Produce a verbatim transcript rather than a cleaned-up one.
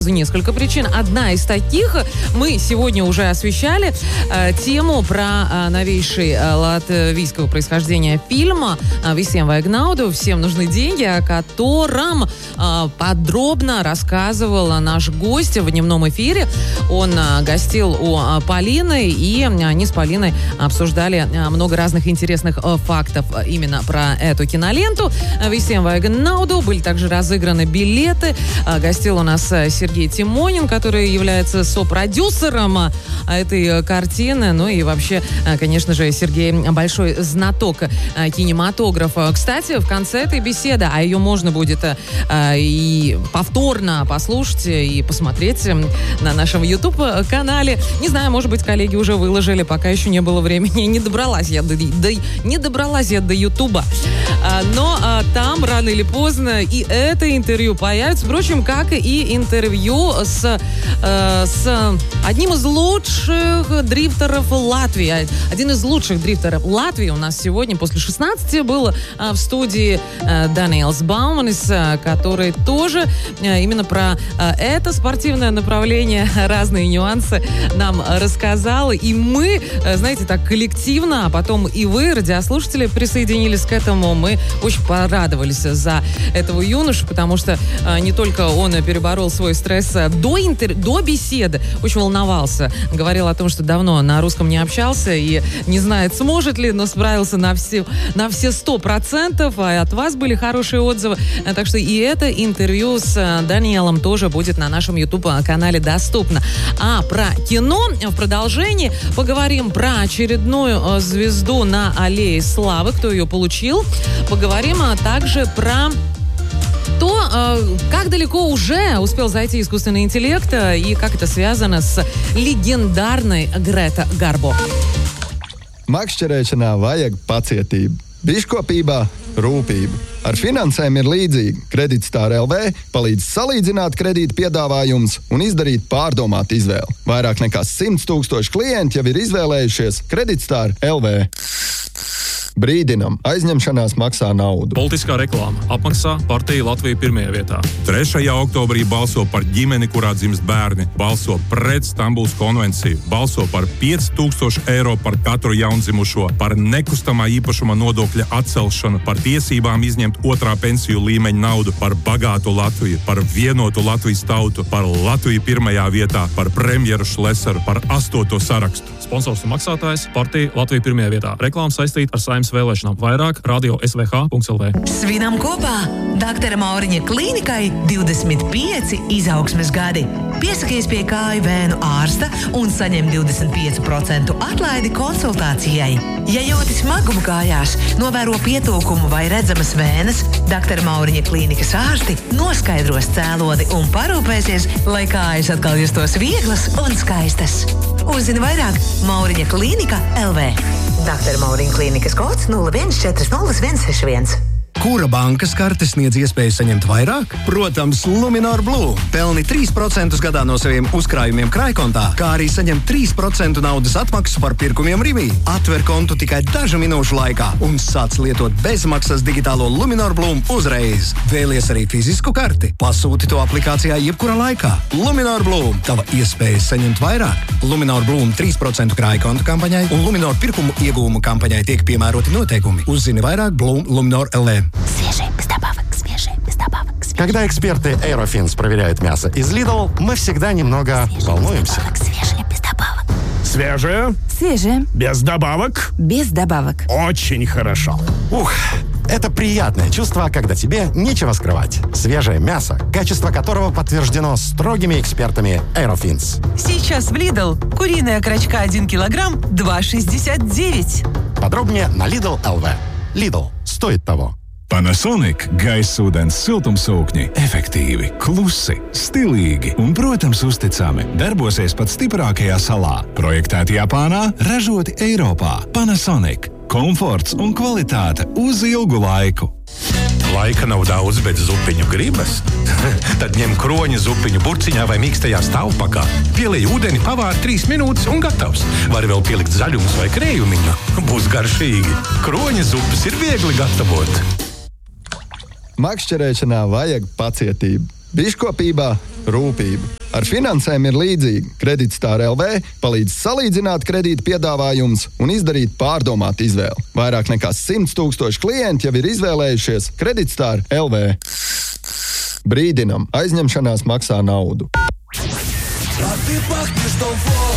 Несколько причин. Одна из таких, мы сегодня уже освещали э, тему про э, новейший э, латвийского происхождения фильм «Visiem vajag naudu», «Всем нужны деньги», о котором э, подробно рассказывал наш гость в дневном эфире. Он э, гостил у э, Полины, и они с Полиной обсуждали э, много разных интересных э, фактов именно про эту киноленту «Visiem vajag naudu». Были также разыграны билеты. Э, гостил у нас э, Сергей Сергей Тимонин, который является сопродюсером этой картины. Ну и вообще, конечно же, Сергей большой знаток кинематографа. Кстати, в конце этой беседы, а ее можно будет и повторно послушать и посмотреть на нашем YouTube-канале. Не знаю, может быть, коллеги уже выложили, пока еще не было времени. Не добралась я до, до, не добралась я до YouTube. Но там рано или поздно и это интервью появится. Впрочем, как и интервью с, э, с одним из лучших дрифтеров Латвии. Один из лучших дрифтеров Латвии у нас сегодня после шестнадцати был э, в студии э, Даниэлс Бауманис, э, который тоже э, именно про э, это спортивное направление, разные нюансы нам рассказал. И мы, э, знаете, так коллективно, а потом и вы, радиослушатели, присоединились к этому. Мы очень порадовались за этого юношу, потому что э, не только он переборол свой стресс до, интер... до беседы, очень волновался. Говорил о том, что давно на русском не общался и не знает, сможет ли, но справился на все, на все сто процентов. А от вас были хорошие отзывы. Так что и это интервью с Даниэлом тоже будет на нашем YouTube-канале доступно. А про кино в продолжении поговорим про очередную звезду на Аллее Славы, кто ее получил. Поговорим также про то, как далеко уже успел зайти искусственный интеллект и как это связано с легендарной Грета Гарбо. Makšķerēšanā vajag pacietību. Biškopībā rūpību. Ar finansēm ir līdzīgi. Kreditstar L V palīdz salīdzināt kredīta piedāvājumus un izdarīt pārdomātu izvēli. Vairāk nekā simts tūkstoši klienti jau ir izvēlējušies Kreditstar L V. Brīdinam, aizņemšanās maksā naudu. Politiskā reklāma apmaksā partija Latvija pirmajā vietā. trešajā oktobrī balso par ģimeni, kurā dzimst bērni. Balso pret Stambulas konvenciju. Balso par pieci tūkstoši eiro par katru jaundzimušo. Par nekustamā īpašuma nodokļa atcelšanu. Par tiesībām izņemt otrā pensiju līmeņa naudu. Par bagātu Latviju. Par vienotu Latvijas tautu. Par Latviju pirmajā vietā. Par premjeru Šlesaru. Par astoto sarakstu. Sponsors un maksātājs partija Latvija pirmajā vietā. Reklāma saistīta ar Saeimas vēlēšanām. Vairāk radio S V H punkts L V. Svinam kopā doktora Mauriņa klīnikai divdesmit pieci izaugsmes gadi. Piesakies pie kāju vēnu ārsta un saņem divdesmit pieci procenti atlaidi konsultācijai. Ja jūti smagumu kājās, novēro pietūkumu vai redzamas vēnes, doktora Mauriņa klīnikas ārsti noskaidros cēloni un parūpēsies, lai kājas atkal justos vieglas un skaistas. Uzzini vairāk Mauriņa klīnika L V. doktora Mauriņa klīnikas kods nulle viens četri nulle viens seši viens. Kura bankas karte sniedz iespēju saņemt vairāk? Protams, Luminor Blue. Pelni trīs procentus gadā no saviem uzkrājumiem krājkontā, kā arī saņem trīs procentu naudas atmaksu par pirkumiem Rivī. Atver kontu tikai dažu minūšu laikā un sāc lietot bezmaksas digitālo Luminor Blue uzreiz. Vēlies arī fizisku karti? Pasūti to aplikācijā jebkurā laikā. Luminor Blue. Tava iespēja saņemt vairāk. Luminor Blue trīs procentu krājkontu kampaņai un Luminor pirkumu iegūmu kampaņai tiek piemēroti noteikumi. Uzzini vairāk Blue Luminor L V. Свежие, без добавок, свежие, без добавок. Свежие. Когда эксперты Aerofins проверяют мясо из Lidl, мы всегда немного свежие, волнуемся. Без добавок, свежие, без добавок. Свежее? Свежее. Без добавок? Без добавок. Очень хорошо. Ух, это приятное чувство, когда тебе нечего скрывать. Свежее мясо, качество которого подтверждено строгими экспертами Aerofins. Сейчас в Lidl куриная окорочка один килограмм два шестьдесят девять. Подробнее на Lidl L V. Lidl. Стоит того. Panasonic gaisa ūdens siltumsūkņi efektīvi, klusi, stilīgi un, protams, uzticami. Darbosies pat stiprākajā salā. Projektēti Japānā, ražoti Eiropā. Panasonic. Komforts un kvalitāte uz ilgu laiku. Laika nav daudz, bet zupiņu gribas. Tad ņem kroņa zupiņu burciņā vai mīkstajā stāvpakā. Pielej ūdeni, pavāri trīs minūtes un gatavs. Var vēl pielikt zaļumus vai krējumiņu. Būs garšīgi. Kroņa zupas ir viegli gatavot. Makšķerēšanā vajag pacietību. Biškopībā rūpība. Ar finansēm ir līdzīgi. Kreditstāra L V palīdz salīdzināt kredīta piedāvājumus un izdarīt pārdomātu izvēli. Vairāk nekā simts tūkstoši klienti jau ir izvēlējušies Kreditstāra L V. Brīdinam, aizņemšanās maksā naudu. А ты пахнешь том